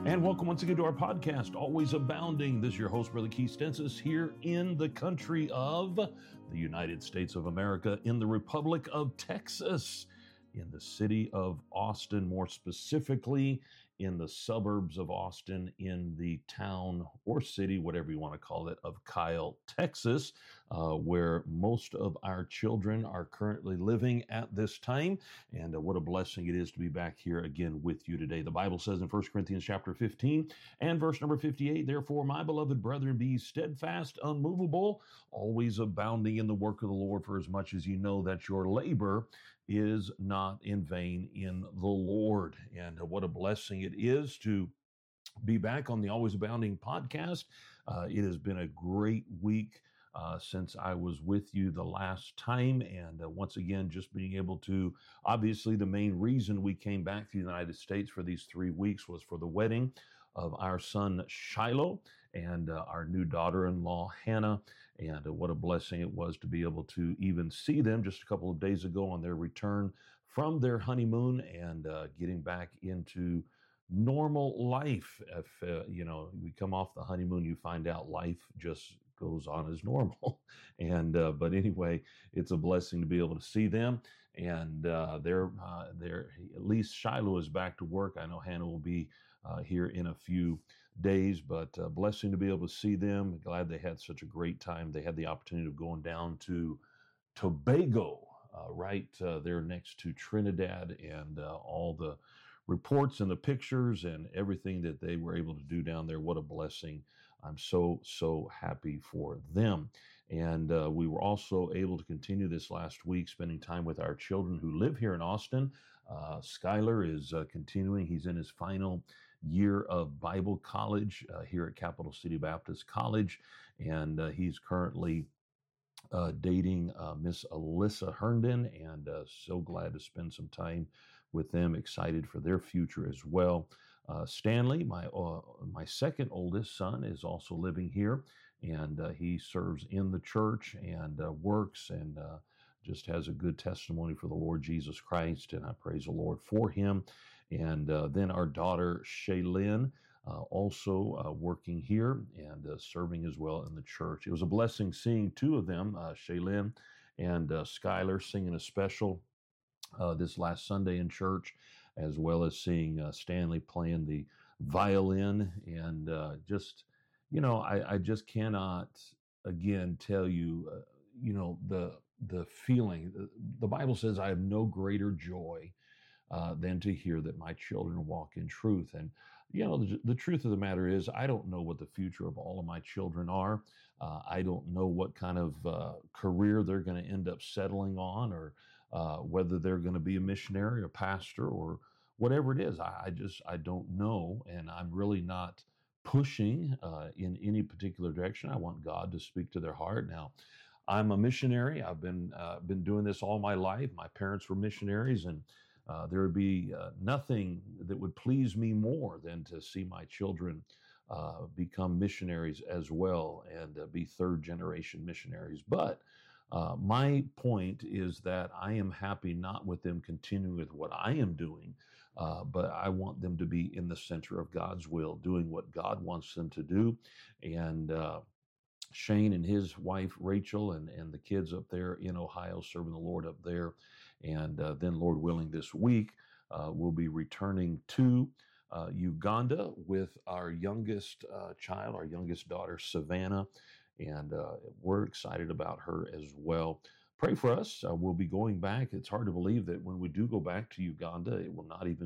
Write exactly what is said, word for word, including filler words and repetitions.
And welcome once again to our podcast, Always Abounding. This is your host, Brother Keith Stensis, here in the country of the United States of America, in the Republic of Texas, in the city of Austin, more specifically in the suburbs of Austin, in the town or city, whatever you want to call it, of Kyle, Texas, uh, where most of our children are currently living at this time. And uh, what a blessing it is to be back here again with you today. The Bible says in First Corinthians chapter fifteen and verse number fifty-eight, "Therefore, my beloved brethren, be steadfast, unmovable, always abounding in the work of the Lord, for as much as you know that your labor is not in vain in the Lord." And uh, what a blessing it is to be back on the Always Abounding podcast. Uh, it has been a great week uh, since I was with you the last time. And uh, once again, just being able to, obviously the main reason we came back to the United States for these three weeks was for the wedding of our son Shiloh and uh, our new daughter-in-law Hannah. And uh, what a blessing it was to be able to even see them just a couple of days ago on their return from their honeymoon and uh, getting back into normal life. If uh, you know, we come off the honeymoon, you find out life just goes on as normal. and uh, but anyway, it's a blessing to be able to see them. And uh, they're uh, they're at least Shiloh is back to work. I know Hannah will be uh, here in a few days, but uh, blessing to be able to see them. Glad they had such a great time. They had the opportunity of going down to Tobago, uh, right uh, there next to Trinidad, and uh, all the reports and the pictures and everything that they were able to do down there. What a blessing. I'm so, so happy for them. And uh, we were also able to continue this last week spending time with our children who live here in Austin. Uh, Skylar is uh, continuing. He's in his final year of Bible college uh, here at Capital City Baptist College. And uh, he's currently Uh, dating uh, Miss Alyssa Herndon, and uh, so glad to spend some time with them. Excited for their future as well. Uh, Stanley, my uh, my second oldest son, is also living here, and uh, he serves in the church and uh, works and uh, just has a good testimony for the Lord Jesus Christ, and I praise the Lord for him. And uh, then our daughter Shaylin, Uh, also uh, working here and uh, serving as well in the church. It was a blessing seeing two of them, uh, Shaylin and uh, Skylar, singing a special uh, this last Sunday in church, as well as seeing uh, Stanley playing the violin. And uh, just, you know, I, I just cannot, again, tell you, uh, you know, the the feeling. The, the Bible says, "I have no greater joy uh, than to hear that my children walk in truth." And you know, the, the truth of the matter is, I don't know what the future of all of my children are. Uh, I don't know what kind of uh, career they're going to end up settling on, or uh, whether they're going to be a missionary or pastor or whatever it is. I, I just, I don't know. And I'm really not pushing uh, in any particular direction. I want God to speak to their heart. Now, I'm a missionary. I've been, uh, been doing this all my life. My parents were missionaries, and Uh, there would be uh, nothing that would please me more than to see my children uh, become missionaries as well, and uh, be third generation missionaries. But uh, my point is that I am happy not with them continuing with what I am doing, uh, but I want them to be in the center of God's will, doing what God wants them to do. And uh, Shane and his wife, Rachel, and, and the kids up there in Ohio, serving the Lord up there. And uh, then, Lord willing, this week, uh, we'll be returning to uh, Uganda with our youngest uh, child, our youngest daughter, Savannah. And uh, we're excited about her as well. Pray for us. Uh, we'll be going back. It's hard to believe that when we do go back to Uganda, it will not even